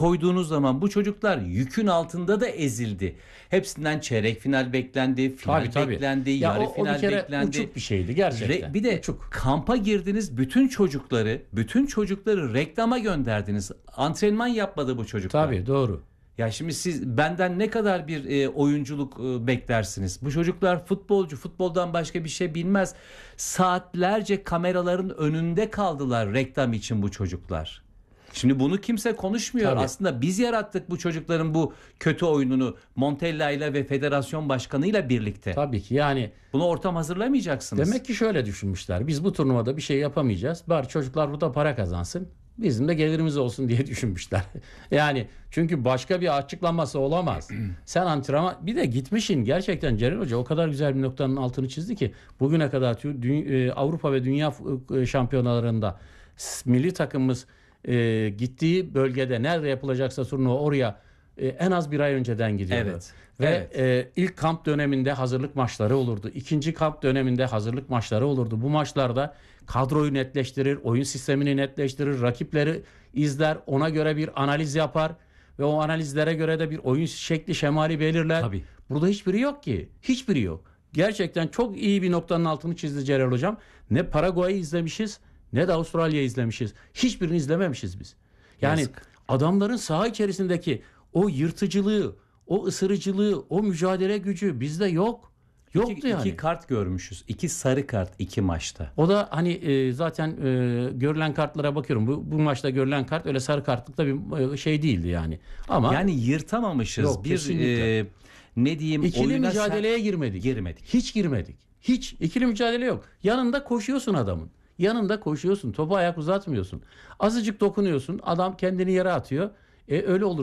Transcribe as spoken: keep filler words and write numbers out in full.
koyduğunuz zaman bu çocuklar yükün altında da ezildi. Hepsinden çeyrek final beklendi, final Tabii, tabii. beklendi, Ya yarı o, o final bir kere beklendi. uçuk bir şeydi gerçekten. Re- bir de uçuk. kampa girdiniz, bütün çocukları, bütün çocukları reklama gönderdiniz. Antrenman yapmadı bu çocuklar. Tabii doğru. Ya şimdi siz benden ne kadar bir e, oyunculuk e, beklersiniz? Bu çocuklar futbolcu, futboldan başka bir şey bilmez. Saatlerce kameraların önünde kaldılar reklam için bu çocuklar. Şimdi bunu kimse konuşmuyor. Tabii. Aslında biz yarattık bu çocukların bu kötü oyununu Montella ile ve federasyon başkanıyla birlikte. Tabii ki yani. Bunu ortam hazırlamayacaksınız. Demek ki şöyle düşünmüşler. Biz bu turnuvada bir şey yapamayacağız. Bari çocuklar burada para kazansın. Bizim de gelirimiz olsun diye düşünmüşler. Yani çünkü başka bir açıklaması olamaz. Sen antrenman bir de gitmişin gerçekten Celal Hoca o kadar güzel bir noktanın altını çizdi ki bugüne kadar dü- Avrupa ve dünya şampiyonalarında milli takımımız e, gittiği bölgede nerede yapılacaksa turnuva oraya e, en az bir ay önceden gidiyordu. Evet. Ve Evet. e, ilk kamp döneminde hazırlık maçları olurdu. İkinci kamp döneminde hazırlık maçları olurdu. Bu maçlarda kadroyu netleştirir, oyun sistemini netleştirir, rakipleri izler, ona göre bir analiz yapar ve o analizlere göre de bir oyun şekli şemali belirler. Tabii. Burada hiçbiri yok ki. Hiçbiri yok. Gerçekten çok iyi bir noktanın altını çizdi Celal Hocam. Ne Paraguay'ı izlemişiz ne de Avustralya'yı izlemişiz. Hiçbirini izlememişiz biz. Yani Yazık. adamların saha içerisindeki o yırtıcılığı, o ısırıcılığı, o mücadele gücü bizde yok. Yoktu İki, yani. iki kart görmüşüz. İki sarı kart iki maçta. O da hani e, zaten e, görülen kartlara bakıyorum. Bu, bu maçta görülen kart öyle sarı kartlıkta bir e, şey değildi yani. Ama Yani yırtamamışız. Yok, bir kesinlikle. e, ne diyeyim ikili oyuna mücadeleye sen- girmedik. girmedik. Hiç girmedik. Hiç ikili mücadele yok. Yanında koşuyorsun adamın. Yanında koşuyorsun. Topu ayak uzatmıyorsun. Azıcık dokunuyorsun. Adam kendini yere atıyor. E, öyle olur.